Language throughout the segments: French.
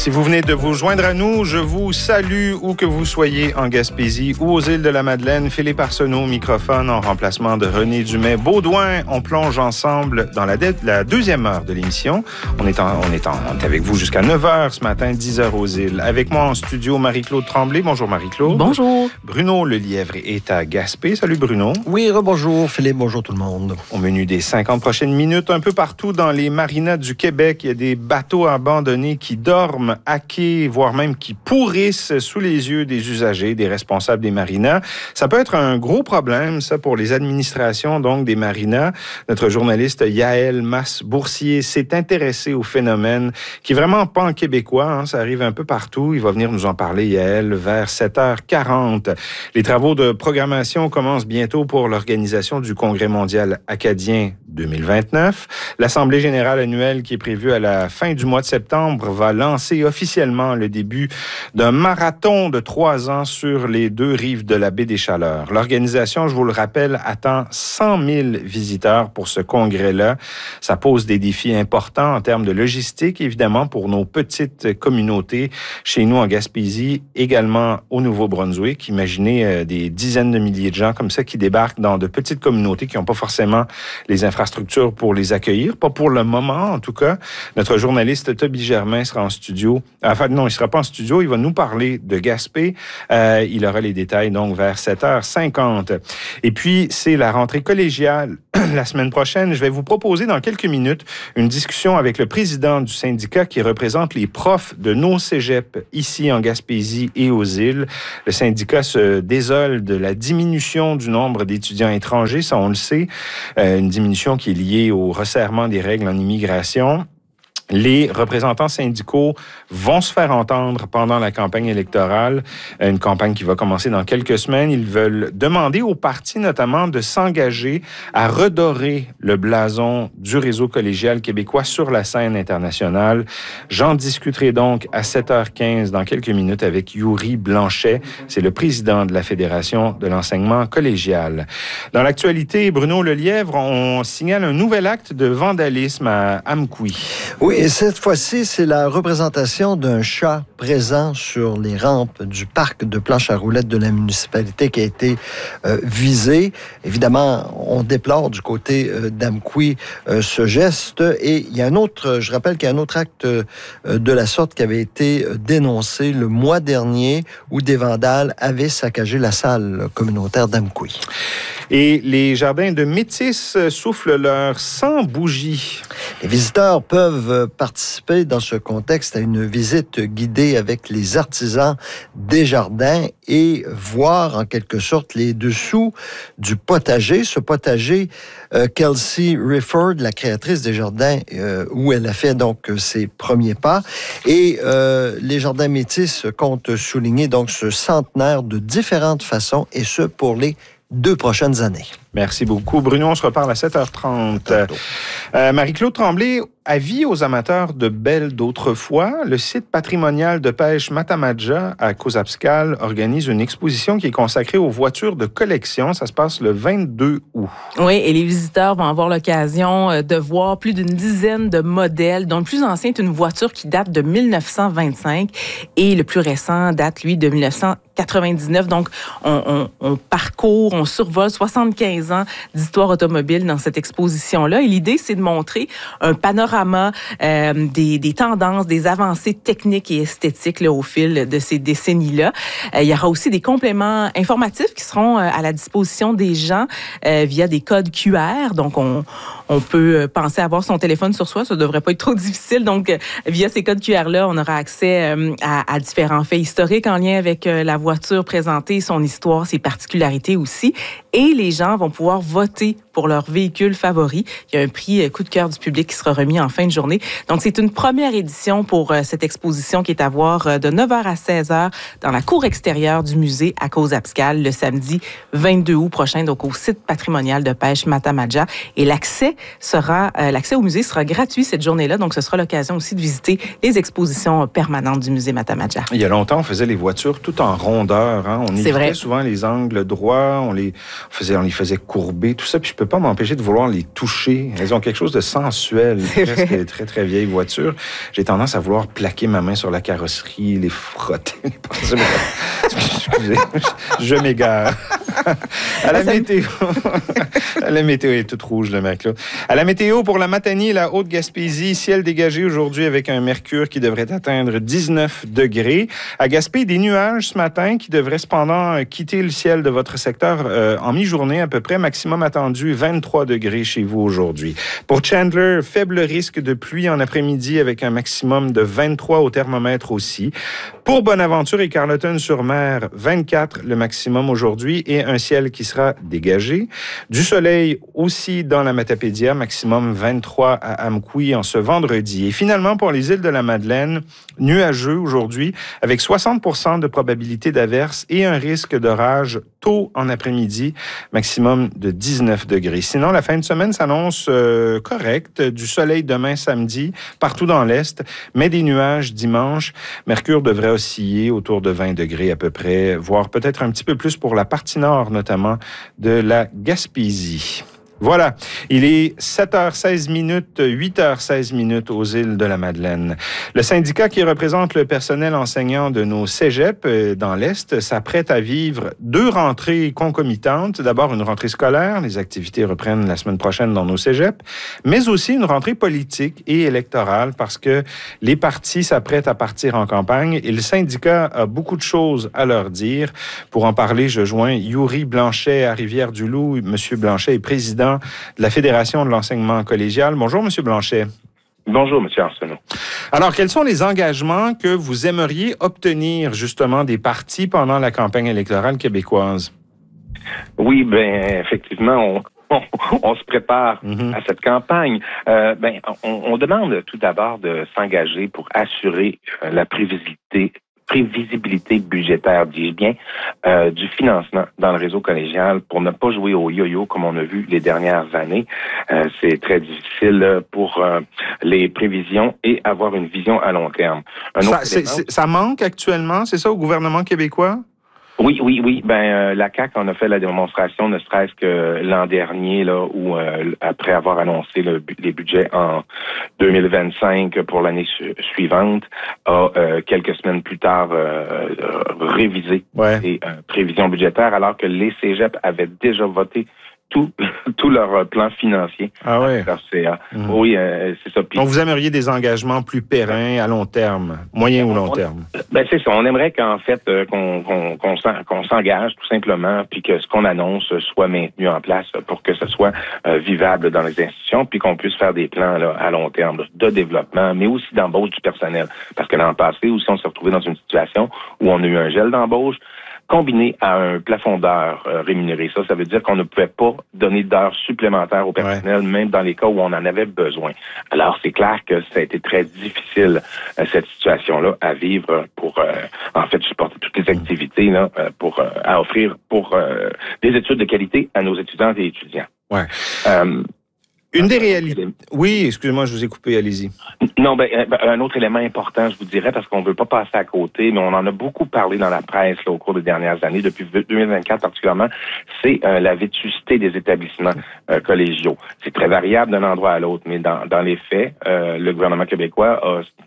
Si vous venez de vous joindre à nous, je vous salue où que vous soyez en Gaspésie ou aux îles de la Madeleine. Philippe Arsenault au microphone en remplacement de René Dumais-Baudouin. On plonge ensemble dans la deuxième heure de l'émission. On est avec vous jusqu'à 9h ce matin, 10h aux îles. Avec moi en studio, Marie-Claude Tremblay. Bonjour Marie-Claude. Bonjour. Bruno Lelièvre est à Gaspé. Salut Bruno. Oui, rebonjour Philippe, bonjour tout le monde. Au menu des 50 prochaines minutes, un peu partout dans les marinas du Québec, il y a des bateaux abandonnés qui dorment à quai, voire même qui pourrissent sous les yeux des usagers, des responsables des marinas. Ça peut être un gros problème, ça, pour les administrations donc des marinas. Notre journaliste Yaël Masse-Boursier s'est intéressé au phénomène qui est vraiment pas en québécois, hein, ça arrive un peu partout. Il va venir nous en parler, Yaël, vers 7h40. Les travaux de programmation commencent bientôt pour l'organisation du Congrès mondial acadien 2029. L'Assemblée générale annuelle qui est prévue à la fin du mois de septembre va lancer officiellement le début d'un marathon de 3 ans sur les 2 rives de la baie des Chaleurs. L'organisation, je vous le rappelle, attend 100 000 visiteurs pour ce congrès-là. Ça pose des défis importants en termes de logistique, évidemment, pour nos petites communautés chez nous en Gaspésie, également au Nouveau-Brunswick. Imaginez des dizaines de milliers de gens comme ça qui débarquent dans de petites communautés qui n'ont pas forcément les infrastructures pour les accueillir, pas pour le moment en tout cas. Notre journaliste Toby Germain sera en studio. Enfin non, il ne sera pas en studio, il va nous parler de Gaspé. Il aura les détails donc vers 7h50. Et puis, c'est la rentrée collégiale la semaine prochaine. Je vais vous proposer dans quelques minutes une discussion avec le président du syndicat qui représente les profs de nos cégeps ici en Gaspésie et aux îles. Le syndicat se désole de la diminution du nombre d'étudiants étrangers, ça on le sait, une diminution qui est liée au resserrement des règles en immigration. Les représentants syndicaux vont se faire entendre pendant la campagne électorale, une campagne qui va commencer dans quelques semaines. Ils veulent demander aux partis notamment de s'engager à redorer le blason du réseau collégial québécois sur la scène internationale. J'en discuterai donc à 7h15 dans quelques minutes avec Yuri Blanchet. C'est le président de la Fédération de l'enseignement collégial. Dans l'actualité, Bruno Lelièvre, on signale un nouvel acte de vandalisme à Amqui. Oui, et cette fois-ci, c'est la représentation d'un chat présent sur les rampes du parc de planche à roulettes de la municipalité qui a été visée. Évidemment, on déplore du côté d'Amqui ce geste. Et il y a un autre, je rappelle qu'il y a un autre acte de la sorte qui avait été dénoncé le mois dernier où des vandales avaient saccagé la salle communautaire d'Amqui. Et les jardins de Métis soufflent leur 100 bougies. Les visiteurs peuvent participer dans ce contexte à une visite guidée avec les artisans des jardins et voir en quelque sorte les dessous du potager. Ce potager, Kelsey Rifford, la créatrice des jardins, où elle a fait donc ses premiers pas. Et les jardins Métis comptent souligner donc ce centenaire de différentes façons et ce pour les 2 prochaines années. Merci beaucoup, Bruno. On se reparle à 7h30. Marie-Claude Tremblay, avis aux amateurs de belles d'autrefois, le site patrimonial de pêche Matamadja à Cozaspscal organise une exposition qui est consacrée aux voitures de collection. Ça se passe le 22 août. Oui, et les visiteurs vont avoir l'occasion de voir plus d'une dizaine de modèles, dont le plus ancien est une voiture qui date de 1925 et le plus récent date, lui, de 1999. Donc, on parcourt, on survole 75 ans d'histoire automobile dans cette exposition-là. Et l'idée, c'est de montrer un panorama des tendances, des avancées techniques et esthétiques là, au fil de ces décennies-là. Il y aura aussi des compléments informatifs qui seront à la disposition des gens via des codes QR. Donc, on peut penser avoir son téléphone sur soi. Ça ne devrait pas être trop difficile. Donc, via ces codes QR-là, on aura accès à différents faits historiques en lien avec la voiture présentée, son histoire, ses particularités aussi. Et les gens vont pouvoir voter pour leur véhicule favori. Il y a un prix coup de cœur du public qui sera remis en fin de journée. Donc, c'est une première édition pour cette exposition qui est à voir de 9h à 16h dans la cour extérieure du musée à Cozaspscal le samedi 22 août prochain, donc au site patrimonial de pêche Matamadja. Et l'accès au musée sera gratuit cette journée-là. Donc, ce sera l'occasion aussi de visiter les expositions permanentes du musée Matamadja. Il y a longtemps, on faisait les voitures tout en rondeur. Hein? On évitait souvent les angles droits. On les faisait courber, tout ça. Puis je peux pas m'empêcher de vouloir les toucher. Elles ont quelque chose de sensuel, très presque très, très vieille voiture. J'ai tendance à vouloir plaquer ma main sur la carrosserie, les frotter. Excusez, je m'égare. À la météo. La météo est toute rouge, le mec, là. À la météo, pour la Matanie et la Haute-Gaspésie, ciel dégagé aujourd'hui avec un mercure qui devrait atteindre 19 degrés. À Gaspé, des nuages ce matin qui devraient cependant quitter le ciel de votre secteur en mi-journée à peu près. Maximum attendu 23 degrés chez vous aujourd'hui. Pour Chandler, faible risque de pluie en après-midi avec un maximum de 23 au thermomètre aussi. Pour Bonaventure et Carleton-sur-Mer, 24 le maximum aujourd'hui et un ciel qui sera dégagé. Du soleil aussi dans la Matapédia, maximum 23 à Amqui en ce vendredi. Et finalement, pour les îles de la Madeleine, nuageux aujourd'hui avec 60% de probabilité d'averse et un risque d'orage tôt en après-midi, maximum de 19 degrés. Sinon, la fin de semaine s'annonce correcte. Du soleil demain samedi, partout dans l'Est, mais des nuages dimanche. Mercure devrait osciller autour de 20 degrés à peu près, voire peut-être un petit peu plus pour la partie nord, notamment de la Gaspésie. Voilà, il est 7h16 minutes, 8h16 minutes aux îles de la Madeleine. Le syndicat qui représente le personnel enseignant de nos cégeps dans l'Est s'apprête à vivre 2 rentrées concomitantes. D'abord, une rentrée scolaire, les activités reprennent la semaine prochaine dans nos cégeps, mais aussi une rentrée politique et électorale parce que les partis s'apprêtent à partir en campagne et le syndicat a beaucoup de choses à leur dire. Pour en parler, je joins Yuri Blanchet à Rivière-du-Loup. Monsieur Blanchet est président de la Fédération de l'enseignement collégial. Bonjour, M. Blanchet. Bonjour, M. Arsenault. Alors, quels sont les engagements que vous aimeriez obtenir, justement, des partis pendant la campagne électorale québécoise? Oui, bien, effectivement, on se prépare à cette campagne. On demande tout d'abord de s'engager pour assurer la prévisibilité budgétaire, dis-je bien, du financement dans le réseau collégial pour ne pas jouer au yo-yo comme on a vu les dernières années. C'est très difficile pour les prévisions et avoir une vision à long terme. Ça manque actuellement, c'est ça, au gouvernement québécois? Oui. La CAQ en a fait la démonstration, ne serait-ce que l'an dernier, là, où après avoir annoncé les budgets en 2025 pour l'année suivante, a quelques semaines plus tard révisé les prévisions budgétaires, alors que les cégeps avaient déjà voté tout leur plan financier. Ah oui? Oui, c'est ça. Donc, vous aimeriez des engagements plus pérennes à long terme, moyen ou long terme? C'est ça. On aimerait qu'en fait, qu'on s'engage tout simplement, puis que ce qu'on annonce soit maintenu en place pour que ce soit vivable dans les institutions, puis qu'on puisse faire des plans là, à long terme de développement, mais aussi d'embauche du personnel. Parce que l'an passé, aussi, on s'est retrouvé dans une situation où on a eu un gel d'embauche, combiné à un plafond d'heures rémunéré. Ça veut dire qu'on ne pouvait pas donner d'heures supplémentaires au personnel, même dans les cas où on en avait besoin. Alors, c'est clair que ça a été très difficile, cette situation-là, à vivre pour, supporter toutes les activités, là, à offrir pour des études de qualité à nos étudiantes et étudiants. Ouais. Une des réalités... Oui, excusez-moi, je vous ai coupé, allez-y. Non, un autre élément important, je vous dirais, parce qu'on ne veut pas passer à côté, mais on en a beaucoup parlé dans la presse là, au cours des dernières années, depuis 2024 particulièrement, c'est la vétusté des établissements collégiaux. C'est très variable d'un endroit à l'autre, mais dans les faits, le gouvernement québécois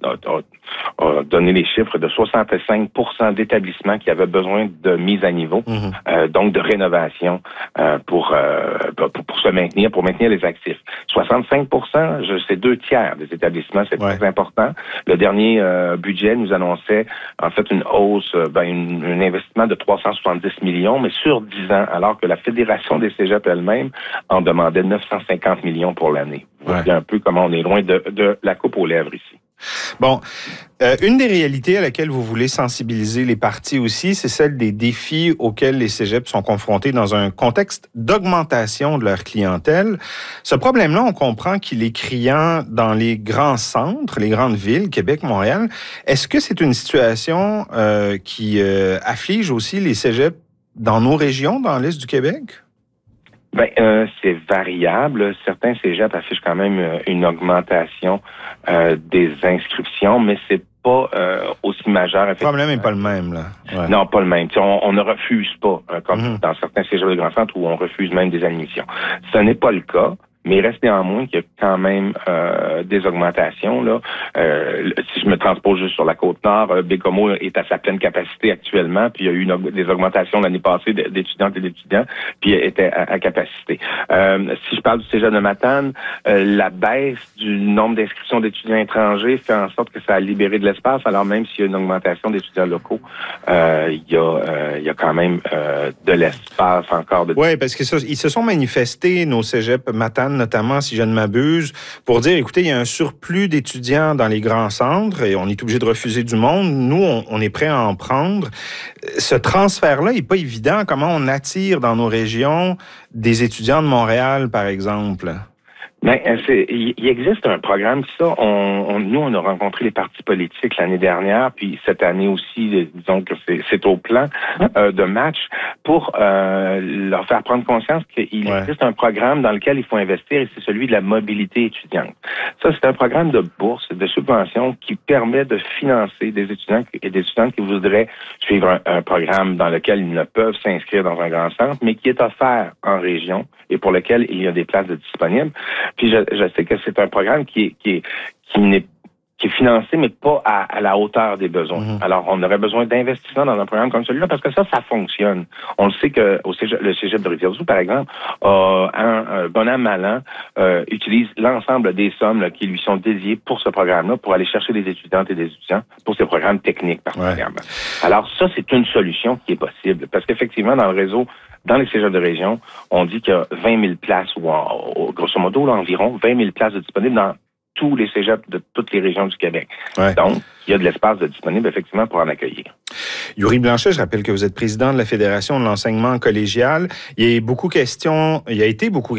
a donné les chiffres de 65% d'établissements qui avaient besoin de mise à niveau, donc de rénovation pour se maintenir, pour maintenir les actifs. 65%, c'est 2/3 des établissements, c'est très important. Le dernier budget nous annonçait en fait une hausse, un investissement de 370 millions, mais sur 10 ans, alors que la Fédération des cégeps elle-même en demandait 950 millions pour l'année. Vous voyez un peu comment on est loin de la coupe aux lèvres ici. Bon, une des réalités à laquelle vous voulez sensibiliser les partis aussi, c'est celle des défis auxquels les cégeps sont confrontés dans un contexte d'augmentation de leur clientèle. Ce problème-là, on comprend qu'il est criant dans les grands centres, les grandes villes, Québec, Montréal. Est-ce que c'est une situation qui afflige aussi les cégeps dans nos régions, dans l'Est du Québec? C'est variable. Certains cégeps affichent quand même une augmentation des inscriptions, mais c'est pas aussi majeur. Le problème n'est pas le même, là. Ouais. Non, pas le même. On ne refuse pas, comme dans certains cégeps de grands centres où on refuse même des admissions. Ce n'est pas le cas. mais il reste néanmoins qu'il y a quand même des augmentations. Là. Si je me transpose juste sur la Côte-Nord, Bécomo est à sa pleine capacité actuellement, puis il y a eu des augmentations l'année passée d'étudiantes et d'étudiants, puis était à capacité. Si je parle du cégep de Matane, la baisse du nombre d'inscriptions d'étudiants étrangers fait en sorte que ça a libéré de l'espace, alors même s'il y a une augmentation d'étudiants locaux, il y a quand même de l'espace encore. Oui, parce qu'ils se sont manifestés, nos cégeps Matane notamment, si je ne m'abuse, pour dire, écoutez, il y a un surplus d'étudiants dans les grands centres et on est obligé de refuser du monde. Nous, on est prêt à en prendre. Ce transfert-là n'est pas évident. Comment on attire dans nos régions des étudiants de Montréal, par exemple? Ben, il existe un programme, ça. Nous, on a rencontré les partis politiques l'année dernière, puis cette année aussi, disons que c'est au plan de match pour leur faire prendre conscience qu'il existe un programme dans lequel il faut investir et c'est celui de la mobilité étudiante. Ça, c'est un programme de bourse, de subvention qui permet de financer des étudiants et des étudiantes qui voudraient suivre un programme dans lequel ils ne peuvent s'inscrire dans un grand centre, mais qui est offert en région et pour lequel il y a des places disponibles. Puis je sais que c'est un programme qui est financé, mais pas à la hauteur des besoins. Mm-hmm. Alors, on aurait besoin d'investissement dans un programme comme celui-là, parce que ça fonctionne. On le sait que le cégep de Rivière-du-Loup, par exemple, un bon an, mal an, utilise l'ensemble des sommes là, qui lui sont dédiées pour ce programme-là, pour aller chercher des étudiantes et des étudiants pour ces programmes techniques particulièrement. Ouais. Alors, ça, c'est une solution qui est possible, parce qu'effectivement, dans le réseau, dans les cégeps de région, on dit qu'il y a 20 000 places, ou grosso modo, là, environ 20 000 places disponibles dans tous les cégeps de toutes les régions du Québec. Ouais. Donc, il y a de l'espace disponible, effectivement, pour en accueillir. Yuri Blanchet, je rappelle que vous êtes président de la Fédération de l'enseignement collégial. Il y a été beaucoup